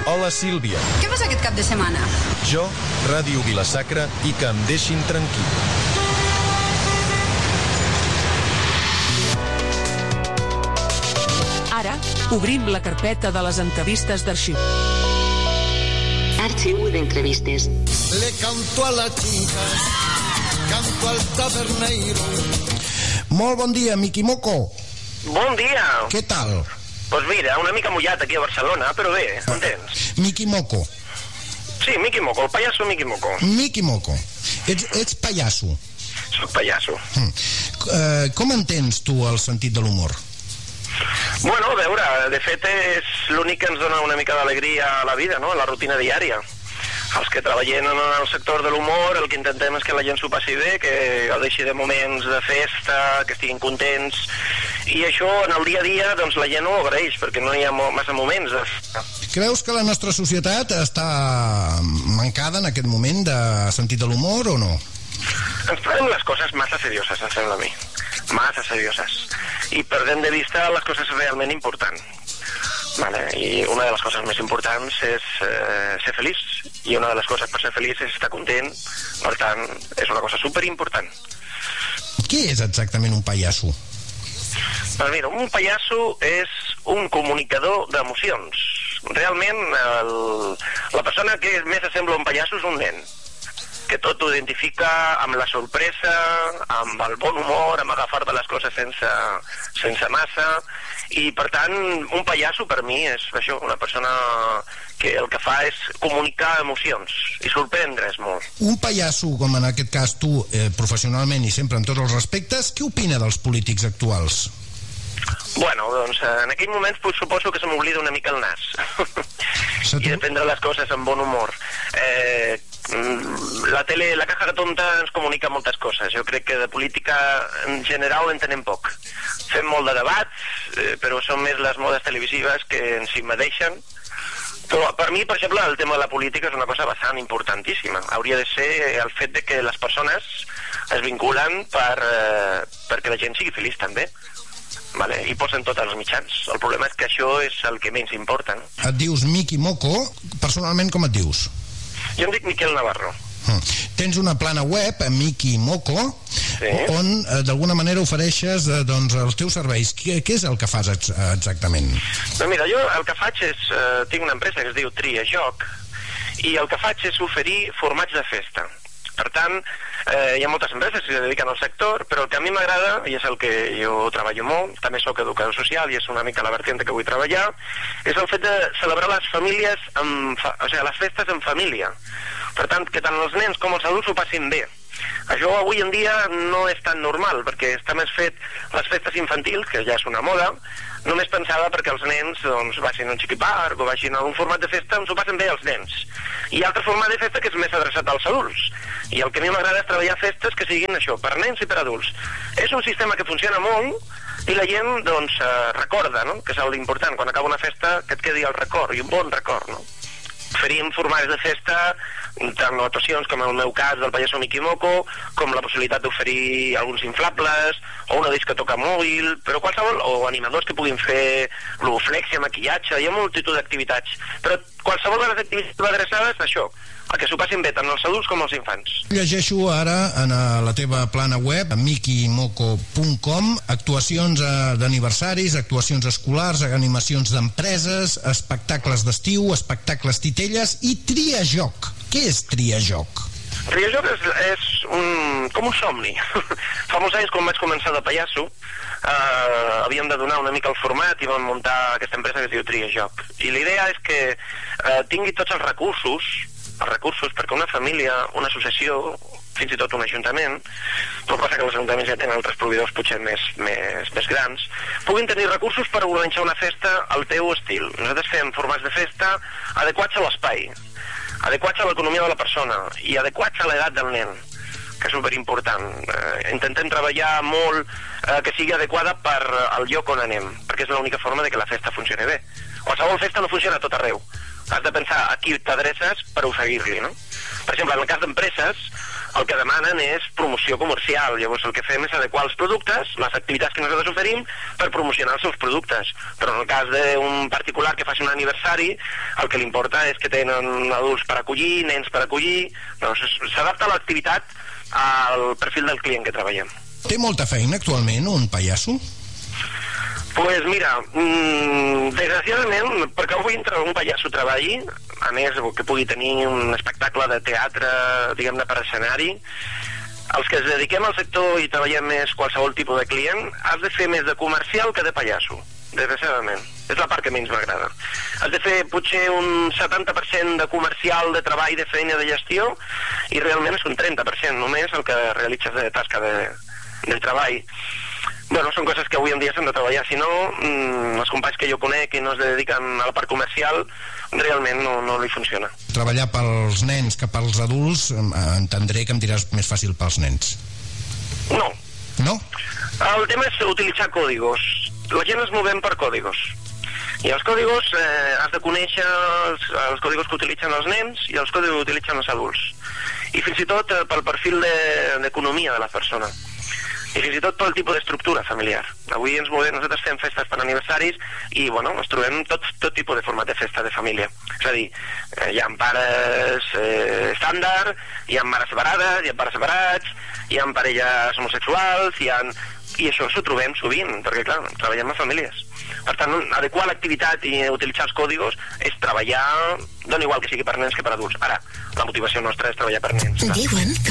Hola, Sílvia. Què fas aquest cap de setmana? Jo, Ràdio Vila-sacra i que em deixin tranquil. Ara, obrim la carpeta de les entrevistes d'arxiu. Arxiu d'entrevistes. Le canto a la chica, canto al taberneiro. Molt bon dia, Miqui Moco. Bon dia. Què tal? Doncs mira, una mica mullat aquí a Barcelona, però bé, contents. Miqui Moco. Sí, Miqui Moco, el pallasso Miqui Moco. Miqui Moco. Ets pallasso. Soc pallasso. Com entens tu el sentit de l'humor? Bueno, a veure, de fet és l'únic que ens dona una mica d'alegria a la vida, no?, a la rutina diària. Els que treballem en el sector de l'humor, el que intentem és que la gent s'ho passi bé, que gaudeixi de moments de festa, que estiguin contents, i això en el dia a dia doncs la gent ho agraeix, perquè no hi ha massa moments de festa. Creus que la nostra societat està mancada en aquest moment de sentit de l'humor o no? Ens prenem les coses massa serioses, em sembla a mi. Massa serioses. I perdem de vista les coses realment importants. Vale, i una de les coses més importants és ser feliç, i una de les coses per ser feliç és estar content, per tant és una cosa superimportant. Què és exactament un pallasso? Doncs mira, un pallasso és un comunicador d'emocions. Realment la persona que més assembla a un pallasso és un nen, que tot ho identifica amb la sorpresa, amb el bon humor, amb agafar-te les coses sense massa, i per tant un pallasso per mi és això, una persona que el que fa és comunicar emocions i sorprendre's molt. Un pallasso, com en aquest cas tu, professionalment i sempre en tots els respectes, què opina dels polítics actuals? Bueno, doncs en aquell moment suposo que se m'oblida una mica el nas i de prendre les coses amb bon humor. La tele, la caja tonta ens comunica moltes coses. Jo crec que de política en general entenem poc. Fem molt de debats, però són més les modes televisives que ens invadeixen. Però per mi, per exemple, el tema de la política és una cosa bastant importantíssima. Hauria de ser el fet de que les persones es vinculen perquè la gent sigui feliç també. Vale, i posen tots els mitjans. El problema és que això és el que menys importa, no? Et dius Miqui Moco, personalment com et dius? Jo em dic Miquel Navarro. Tens una plana web, Miqui Moco, sí, on d'alguna manera ofereixes doncs, els teus serveis. Què és el que fas exactament? No, mira, jo el que faig és... tinc una empresa que es diu Tria Joc, i el que faig és oferir formats de festa. Per tant, hi ha moltes empreses que es dediquen al sector, però el que a mi m'agrada, i és el que jo treballo molt, també soc educador social i és una mica la vertiente que vull treballar, és el fet de celebrar les famílies, les festes en família. Per tant, que tant els nens com els adults ho passin bé. Això avui en dia no és tan normal, perquè està més fet les festes infantils, que ja és una moda, només pensada perquè els nens doncs, vagin a un xiquiparc o vagin a un format de festa on s'ho passen bé els nens. I altre format de festa que és més adreçat als adults. I el que a mi m'agrada és treballar festes que siguin això, per nens i per adults. És un sistema que funciona molt i la gent doncs recorda, no?, que és l'important. Quan acaba una festa que et quedi el record, i un bon record, no? Oferim formats de festa, tant actuacions com en el meu cas del pallasso Miqui Moco, com la possibilitat d'oferir alguns inflables, o una discoteca mòbil, però qualsevol, o animadors que puguin fer l'oflexia, maquillatge, hi ha multitud d'activitats, però qualsevol de les activitats adreçades a això, a que s'ho passin bé tant els adults com els infants. Llegeixo ara en la teva plana web, miquimoco.com, actuacions d'aniversaris, actuacions escolars, animacions d'empreses, espectacles d'estiu, espectacles titelles i triajoc. Què és triajoc? Triajoc és com un somni. Fa molts anys, quan vaig començar de pallasso, havíem de donar una mica el format i vam muntar aquesta empresa que es diu Triajoc. I la idea és que tingui tots els recursos perquè una família, una associació, fins i tot un ajuntament, però passa que els ajuntaments ja tenen altres proveïdors potser més grans, puguin tenir recursos per organitzar una festa al teu estil. Nosaltres fem formats de festa adequats a l'espai, adequats a l'economia de la persona i adequats a l'edat del nen, que és superimportant. Intentem treballar molt que sigui adequada per al lloc on anem, perquè és l'única forma de que la festa funcioni bé. Qualsevol festa no funciona a tot arreu. Has de pensar a qui t'adreces per oferir-li, no? Per exemple, en el cas d'empreses, el que demanen és promoció comercial. Llavors el que fem és adequar els productes, les activitats que nosaltres oferim, per promocionar els seus productes. Però en el cas d'un particular que faci un aniversari, el que li importa és que tenen adults per acollir, nens per acollir. No, s'adapta l'activitat al perfil del client que treballem. Té molta feina actualment un pallasso? Pues mira, desgraciadament, perquè avui un pallasso treballi, a més que pugui tenir un espectacle de teatre, diguem-ne, per escenari, els que ens dediquem al sector i treballem més qualsevol tipus de client, has de fer més de comercial que de pallasso, desgraciadament. És la part que menys m'agrada. Has de fer potser un 70% de comercial, de treball, de feina, de gestió, i realment és un 30% només el que realitzes de tasca de treball. Bueno, són coses que avui en dia s'han de treballar, si no, els companys que jo conec i no es dediquen a la part comercial, realment no li funciona. Treballar pels nens que pels adults, entendré que em diràs més fàcil pels nens. No. No? El tema és utilitzar còdigos. La gent es movem per còdigos. I els còdigos has de conèixer els còdigos que utilitzen els nens i els còdigos que utilitzen els adults. I fins i tot pel perfil d'economia de la persona. I fins i tot pel tipus d'estructura familiar. Avui ens movem, nosaltres fem festes per aniversaris i, bueno, ens trobem tot tipus de format de festa de família. És a dir, hi ha pares estàndard, hi ha mares separades, hi ha pares separats, hi ha parelles homosexuals, i això s'ho trobem sovint, perquè, clar, treballem amb famílies. Per tant, adequar l'activitat i utilitzar els còdigos és treballar, dona igual que sigui per nens que per adults. Ara, la motivació nostra és treballar per nens. Diuen que